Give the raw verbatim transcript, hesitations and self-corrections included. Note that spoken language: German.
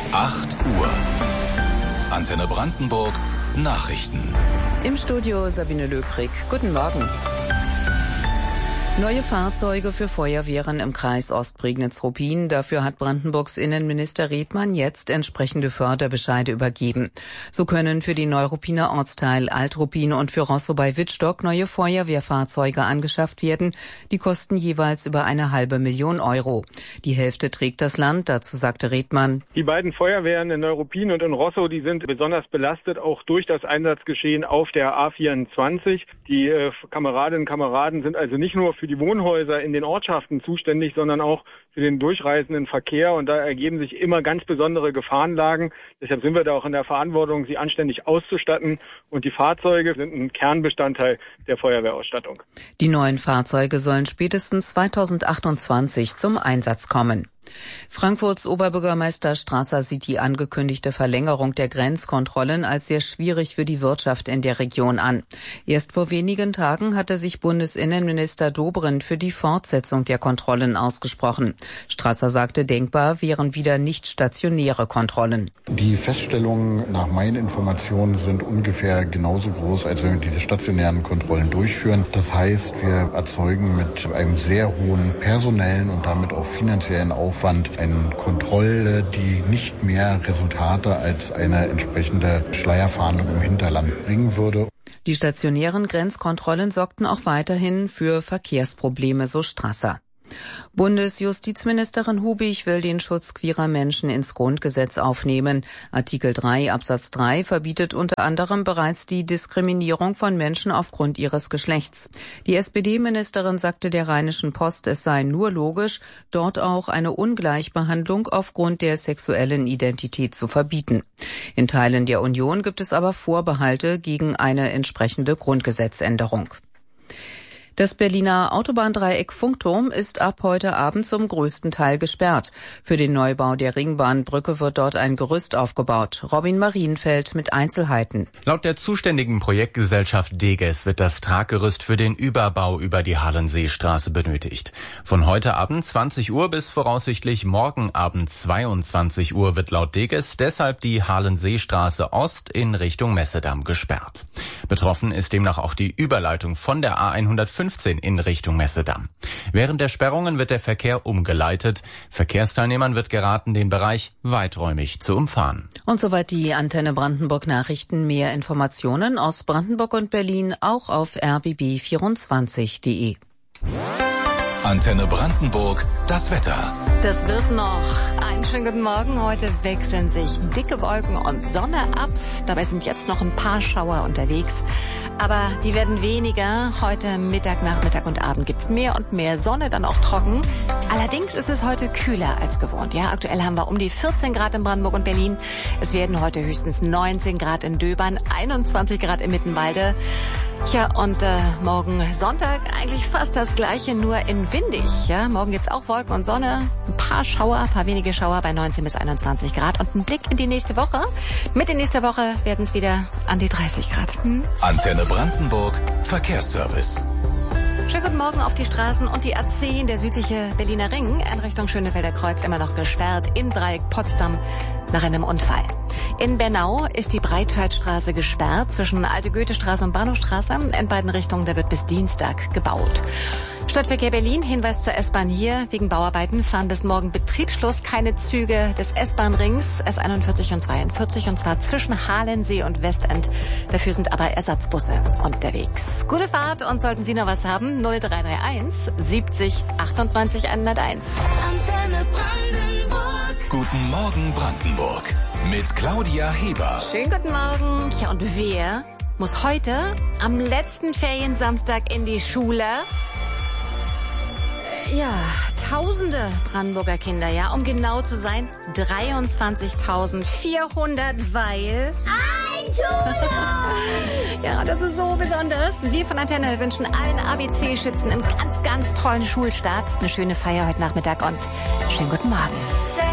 acht Uhr. Antenne Brandenburg Nachrichten. Im Studio Sabine Löbrig. Guten Morgen. Neue Fahrzeuge für Feuerwehren im Kreis Ostprignitz-Ruppin. Dafür hat Brandenburgs Innenminister Redmann jetzt entsprechende Förderbescheide übergeben. So können für den Neuruppiner Ortsteil Alt-Ruppin und für Rosso bei Wittstock neue Feuerwehrfahrzeuge angeschafft werden. Die kosten jeweils über eine halbe Million Euro. Die Hälfte trägt das Land, dazu sagte Redmann. Die beiden Feuerwehren in Neuruppin und in Rosso, die sind besonders belastet, auch durch das Einsatzgeschehen auf der A vierundzwanzig. Die äh, Kameradinnen und Kameraden sind also nicht nur für die Wohnhäuser in den Ortschaften zuständig, sondern auch für den durchreisenden Verkehr. Und da ergeben sich immer ganz besondere Gefahrenlagen. Deshalb sind wir da auch in der Verantwortung, sie anständig auszustatten. Und die Fahrzeuge sind ein Kernbestandteil der Feuerwehrausstattung. Die neuen Fahrzeuge sollen spätestens zweitausendachtundzwanzig zum Einsatz kommen. Frankfurts Oberbürgermeister Strasser sieht die angekündigte Verlängerung der Grenzkontrollen als sehr schwierig für die Wirtschaft in der Region an. Erst vor wenigen Tagen hatte sich Bundesinnenminister Dobrindt für die Fortsetzung der Kontrollen ausgesprochen. Strasser sagte, denkbar wären wieder nicht stationäre Kontrollen. Die Feststellungen nach meinen Informationen sind ungefähr genauso groß, als wenn wir diese stationären Kontrollen durchführen. Das heißt, wir erzeugen mit einem sehr hohen personellen und damit auch finanziellen Aufwand eine Kontrolle, die nicht mehr Resultate als eine entsprechende Schleierfahndung im Hinterland bringen würde. Die stationären Grenzkontrollen sorgten auch weiterhin für Verkehrsprobleme, so Strasser. Bundesjustizministerin Hubig will den Schutz queerer Menschen ins Grundgesetz aufnehmen. Artikel drei Absatz drei verbietet unter anderem bereits die Diskriminierung von Menschen aufgrund ihres Geschlechts. Die S P D-Ministerin sagte der Rheinischen Post, es sei nur logisch, dort auch eine Ungleichbehandlung aufgrund der sexuellen Identität zu verbieten. In Teilen der Union gibt es aber Vorbehalte gegen eine entsprechende Grundgesetzänderung. Das Berliner Autobahndreieck Funkturm ist ab heute Abend zum größten Teil gesperrt. Für den Neubau der Ringbahnbrücke wird dort ein Gerüst aufgebaut. Robin Marienfeld mit Einzelheiten. Laut der zuständigen Projektgesellschaft Deges wird das Traggerüst für den Überbau über die Hallenseestraße benötigt. Von heute Abend zwanzig Uhr bis voraussichtlich morgen Abend zweiundzwanzig Uhr wird laut Deges deshalb die Hallenseestraße Ost in Richtung Messedamm gesperrt. Betroffen ist demnach auch die Überleitung von der A hundertfünfzehn in Richtung Messedamm. Während der Sperrungen wird der Verkehr umgeleitet. Verkehrsteilnehmern wird geraten, den Bereich weiträumig zu umfahren. Und soweit die Antenne Brandenburg Nachrichten. Mehr Informationen aus Brandenburg und Berlin auch auf r b b vierundzwanzig punkt de. Antenne Brandenburg, das Wetter. Das wird noch. Einen schönen guten Morgen. Heute wechseln sich dicke Wolken und Sonne ab. Dabei sind jetzt noch ein paar Schauer unterwegs. Aber die werden weniger. Heute Mittag, Nachmittag und Abend gibt's mehr und mehr Sonne, dann auch trocken. Allerdings ist es heute kühler als gewohnt. Ja, aktuell haben wir um die vierzehn Grad in Brandenburg und Berlin. Es werden heute höchstens neunzehn Grad in Döbern, einundzwanzig Grad in Mittenwalde. Tja, und äh, morgen Sonntag eigentlich fast das Gleiche, nur in windig. Ja, morgen gibt's auch Wolken und Sonne, ein paar Schauer, ein paar wenige Schauer bei neunzehn bis einundzwanzig Grad und ein Blick in die nächste Woche. Mitte nächster Woche werden es wieder an die dreißig Grad. Hm? Antenne Brandenburg, Verkehrsservice. Schönen guten Morgen auf die Straßen und die A zehn, der südliche Berliner Ring, in Richtung Schönefelder Kreuz immer noch gesperrt im Dreieck Potsdam nach einem Unfall. In Bernau ist die Breitscheidstraße gesperrt zwischen Alte Goethestraße und Bahnhofstraße. In beiden Richtungen, da wird bis Dienstag gebaut. Stadtverkehr Berlin, Hinweis zur S-Bahn hier. Wegen Bauarbeiten fahren bis morgen Betriebsschluss keine Züge des S-Bahn-Rings S einundvierzig und zweiundvierzig und zwar zwischen Halensee und Westend. Dafür sind aber Ersatzbusse unterwegs. Gute Fahrt und sollten Sie noch was haben, null drei drei eins siebzig achtundneunzig hunderteins. Antenne Brandenburg. Guten Morgen Brandenburg mit Claudia Heber. Schönen guten Morgen. Tja, und wer muss heute am letzten Feriensamstag in die Schule? Ja, tausende Brandenburger Kinder, ja, um genau zu sein, dreiundzwanzigtausendvierhundert, weil... Ein Schultag! Ja, das ist so besonders. Wir von Antenne wünschen allen A B C-Schützen einen ganz, ganz tollen Schulstart, eine schöne Feier heute Nachmittag und schönen guten Morgen.